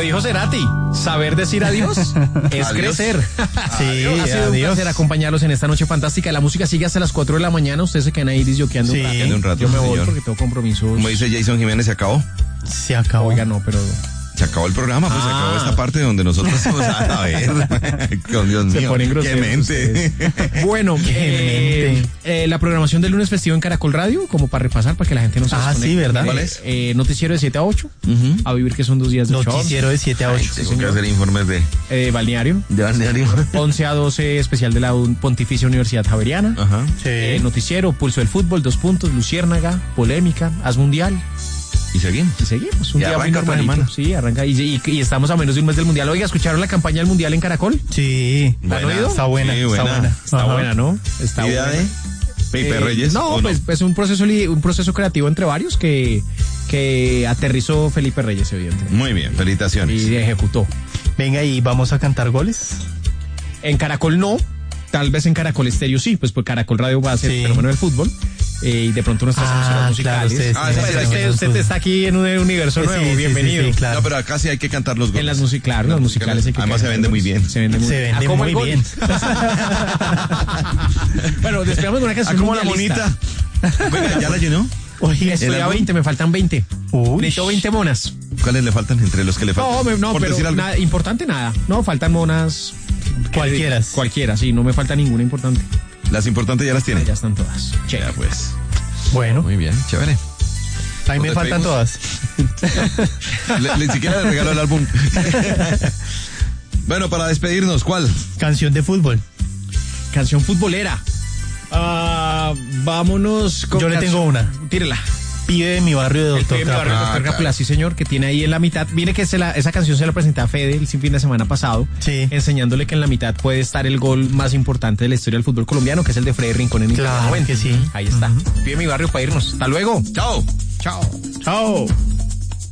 dijo Cerati, saber decir adiós es Adiós. crecer. Sí, Ha sido un adiós. placer acompañarlos en esta noche fantástica. La música sigue hasta las 4 de la mañana. Ustedes se quedan ahí disjoqueando Sí. un rato. En un rato, Yo me voy señor. porque tengo compromisos. Como dice Jason Jiménez, se acabó. Se acabó. Oiga, no, pero... Se acabó el programa, pues se Ah. acabó esta parte donde nosotros a ver, con Dios Se mío, ponen qué groseros mente. Bueno, la programación del lunes festivo en Caracol Radio, como para repasar, para que la gente no se desconecte. Sí, ¿verdad? ¿Cuál es? Noticiero de 7 a 8. Ujú. A vivir que son 2 días de show. Noticiero de 7 a 8. Tengo que hacer informes de Balneario. balneario. 11 a 12, especial de la Pontificia Universidad Javeriana. Ajá. Sí. Noticiero, Pulso del Fútbol, 2 puntos, Luciérnaga, Polémica, Haz Mundial. Y seguimos. Y seguimos. Un Ya día muy arranca otra normalito. semana. Sí, arranca. Y estamos a menos de un mes del Mundial. Oiga, ¿escucharon la campaña del Mundial en Caracol? Sí. Buena. oído? Está buena, Sí, está buena. buena. Está Ajá. buena, ¿no? Está ¿Idea buena. de Pepe Reyes? No, ¿o pues es un proceso creativo entre varios que aterrizó Felipe Reyes, evidentemente. Muy bien, felicitaciones. Y ejecutó. Venga, y vamos a cantar goles. En Caracol no, tal vez en Caracol Estéreo sí, pues Caracol Radio va a ser Sí. el fenómeno del fútbol. Y de pronto nuestras emisoras Claro, musicales. ustedes Ah, esa sí, usted está aquí en un universo nuevo, Sí, bienvenido. sí, claro. No, pero acá sí hay que cantar los goles. En las musicales, las musicales hay que Además se cantar vende muy goles. bien. Se vende muy Se bien. vende ¿Cómo el muy gol? bien. Bueno, despegamos con una canción Como la mundialista. monita. Venga, ¿ya la llenó? Oye, Estoy ¿El a álbum? 20, me faltan 20. Uy. Necesito 20 monas. ¿Cuáles le faltan entre los que le faltan? No, Por pero decir algo. nada, importante nada. No, faltan monas. Cualquieras. Cualquiera, sí, no me falta ninguna importante. Las importantes ya las tiene. Ya están todas. Che. Ya pues. Bueno, Muy bien, chévere. a mí me ¿Nos faltan despedimos? todas. Ni siquiera le regalo el álbum. Bueno, para despedirnos, ¿cuál? Canción de fútbol. Canción futbolera. Vámonos con Yo le tengo una. Tírela. Pibe de mi barrio de El Doctor Pibe de mi barrio, Capra. Doctor claro. Cápula, sí señor, que tiene ahí en la mitad. Mire que esa canción se la presenté a Fede el fin de semana pasado, Sí. enseñándole que en la mitad puede estar el gol más importante de la historia del fútbol colombiano, que es el de Freddy Rincón en el Claro 90. que sí. Ahí está. Pibe de mi barrio para irnos. Hasta luego. Chao. Chao. Chao.